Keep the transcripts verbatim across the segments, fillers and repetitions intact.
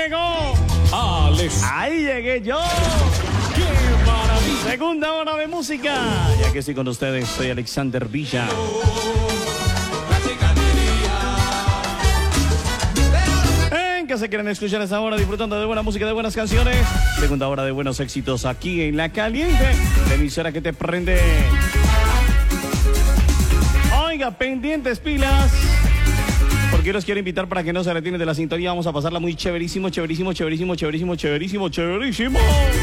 llegó Alex. Ahí llegué yo. ¡Qué maravilla! Segunda hora de música. Ya que estoy con ustedes, soy Alexander Villa. En que se quieren escuchar esta hora disfrutando de buena música, de buenas canciones. Segunda hora de buenos éxitos aquí en La Caliente, la emisora que te prende. Oiga, pendientes, pilas. Porque los quiero invitar para que no se retiren de la sintonía. Vamos a pasarla muy chéverísimo, chéverísimo, chéverísimo, chéverísimo, chéverísimo, chéverísimo.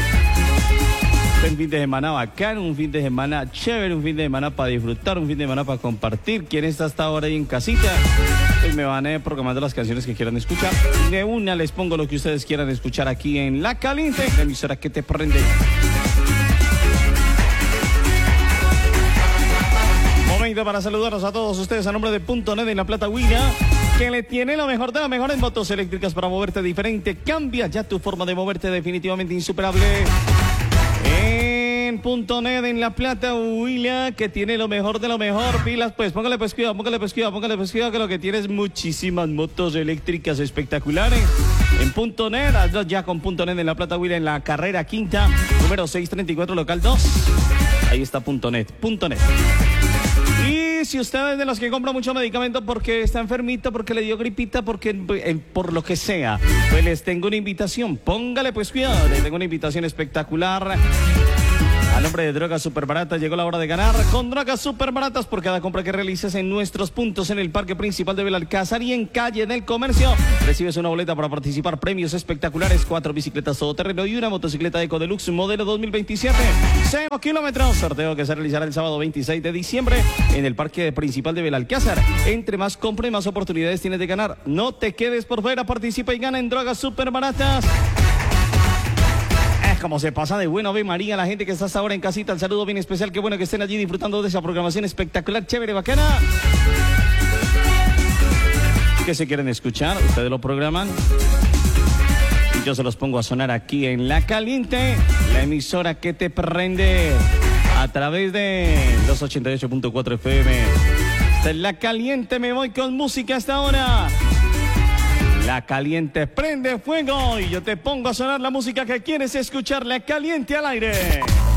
Un fin de semana bacán, un fin de semana chévere, un fin de semana para disfrutar, un fin de semana para compartir. ¿Quién está hasta ahora ahí en casita? Pues me van a ir programando las canciones que quieran escuchar. De una les pongo lo que ustedes quieran escuchar aquí en La Caliente, la emisora que te prende. Momento para saludarlos a todos ustedes a nombre de Punto Net en La Plata Huila, que le tiene lo mejor de las mejores motos eléctricas para moverte diferente. Cambia ya tu forma de moverte, definitivamente insuperable. En Punto Net en La Plata Huila, que tiene lo mejor de lo mejor. Pilas, pues póngale pues cuidado, póngale pues cuidado, póngale pues cuidado, que lo que tiene es muchísimas motos eléctricas espectaculares. En Punto Net, hazlo ya con Punto Net en La Plata Huila, en la carrera quinta, número seiscientos treinta y cuatro, local dos. Ahí está Punto Net, Punto Net. Y si usted es de los que compra mucho medicamento porque está enfermito, porque le dio gripita, porque eh, por lo que sea, pues les tengo una invitación. Póngale pues cuidado, les tengo una invitación espectacular. A nombre de Drogas Super Baratas, llegó la hora de ganar con Drogas Super Baratas. Por cada compra que realices en nuestros puntos en el Parque Principal de Belalcázar y en Calle del Comercio, recibes una boleta para participar. Premios espectaculares, cuatro bicicletas todoterreno y una motocicleta Eco Deluxe modelo dos mil veintisiete. Cero kilómetros. Sorteo que se realizará el sábado veintiséis de diciembre en el Parque Principal de Belalcázar. Entre más compra y más oportunidades tienes de ganar. No te quedes por fuera, participa y gana en Drogas Super Baratas. Como se pasa de bueno, Ave María, la gente que está hasta ahora en casita, el saludo bien especial, qué bueno que estén allí disfrutando de esa programación espectacular, chévere, bacana. ¿Qué se quieren escuchar? Ustedes lo programan y yo se los pongo a sonar aquí en La Caliente, la emisora que te prende a través de los ochenta y ocho punto cuatro F M. De La Caliente me voy con música hasta ahora. La Caliente prende fuego y yo te pongo a sonar la música que quieres escuchar. La Caliente al aire.